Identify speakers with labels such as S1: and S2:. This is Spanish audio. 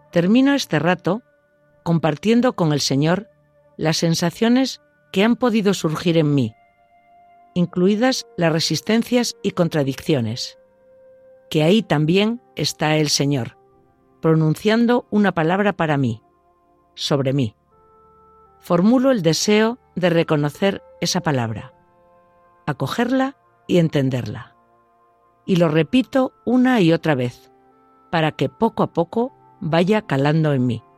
S1: Termino este rato compartiendo con el Señor las sensaciones que han podido surgir en mí, incluidas las resistencias y contradicciones, que ahí también está el Señor, pronunciando una palabra para mí, sobre mí. Formulo el deseo de reconocer esa palabra, acogerla y entenderla. Y lo repito una y otra vez, para que poco a poco vaya calando en mí.